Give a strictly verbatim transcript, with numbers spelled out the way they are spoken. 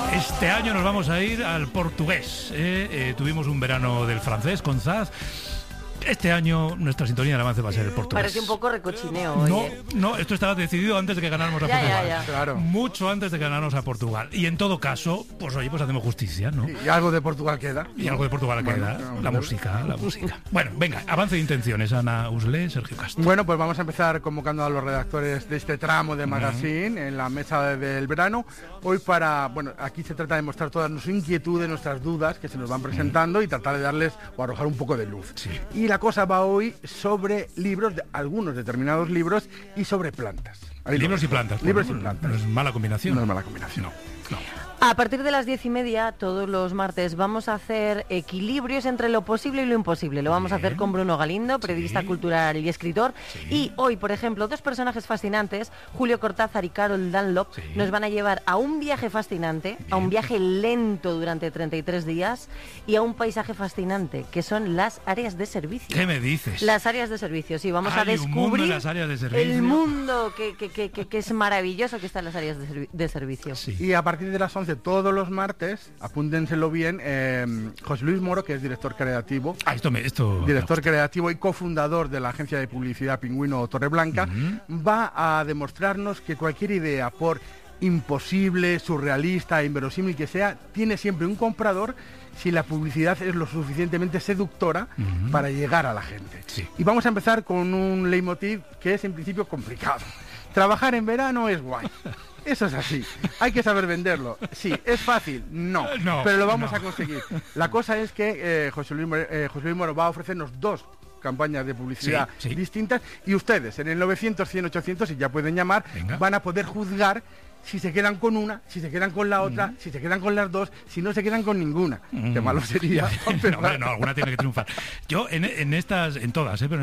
Este año nos vamos a ir al portugués. ¿eh? Eh, tuvimos un verano del francés con Zaz. Este año nuestra sintonía de avance va a ser el portugués. Parece un poco recochineo hoy, No, ¿eh? no, esto estaba decidido antes de que ganáramos a Ya, Portugal. ya, ya. Claro. Mucho antes de que ganáramos a Portugal. Y en todo caso, pues oye, pues hacemos justicia, ¿no? Y algo de Portugal queda. Y algo de Portugal Bueno, queda. vamos La a ver. música, la música. Bueno, venga, avance de intenciones. Ana Uslé, Sergio Castro. Bueno, pues vamos a empezar convocando a los redactores de este tramo de Magazine en la mesa del verano. Hoy para, bueno, aquí se trata de mostrar todas nuestras inquietudes, nuestras dudas que se nos van presentando y tratar de darles o arrojar un poco de luz. Sí. Y la cosa va hoy sobre libros, de, algunos determinados libros y sobre plantas. Ahí Libros lo- y plantas. Libros Bueno, y plantas. No es mala combinación. No es mala combinación. No, no. A partir de las diez y media, todos los martes, vamos a hacer equilibrios entre lo posible y lo imposible. Lo vamos a hacer con Bruno Galindo, periodista Sí. cultural y escritor. Sí. Y hoy, por ejemplo, dos personajes fascinantes, Julio Cortázar y Carol Dunlop, Sí. nos van a llevar a un viaje fascinante, a un Bien. viaje lento durante treinta y tres días y a un paisaje fascinante, que son las áreas de servicio. ¿Qué me dices? Las áreas de servicio, sí, vamos a Hay un mundo en descubrir las áreas de servicio. el mundo que, que, que, que, que es maravilloso que está en las áreas de, servi- de servicio. Sí. Y a partir de las once todos los martes, apúntenselo bien, eh, José Luis Moro, que es director creativo, Ah, esto me... Esto director creativo y cofundador de la agencia de publicidad Pingüino Torreblanca, va a demostrarnos que cualquier idea, por imposible, surrealista, inverosímil que sea, tiene siempre un comprador si la publicidad es lo suficientemente seductora Ujú. para llegar a la gente. Sí. Y vamos a empezar con un leitmotiv que es en principio complicado. Trabajar en verano es guay. Eso es así. Hay que saber venderlo. Sí, ¿es fácil? No. No, pero lo vamos no. a conseguir. La cosa es que eh, José Luis, Moro- eh, José Luis Moro va a ofrecernos dos campañas de publicidad Sí, sí. distintas y ustedes en el novecientos, cien, ochocientos, y ya pueden llamar, Venga. van a poder juzgar si se quedan con una, si se quedan con la otra, si se quedan con las dos, si no se quedan con ninguna. Mm. Qué malo sería. No, hombre, no, alguna tiene que triunfar. Yo en, en estas, en todas, ¿eh? Pero